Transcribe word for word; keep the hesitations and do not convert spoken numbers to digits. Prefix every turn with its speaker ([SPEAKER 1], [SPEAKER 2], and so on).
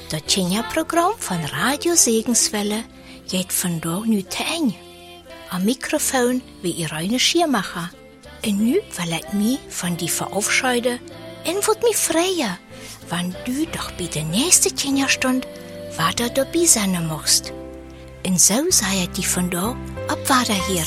[SPEAKER 1] Das Tjenja-Programm von Radio Segenswelle geht von da nu te ein. Am Mikrofon wie Irene Schiermacher. Und nu will ich mich von die verabschieden und wird mich freuen, wenn du doch bei der nächsten Tjenja-Stunde weiter dabei sein machst. Und so sei ich die von da ab weiter hier.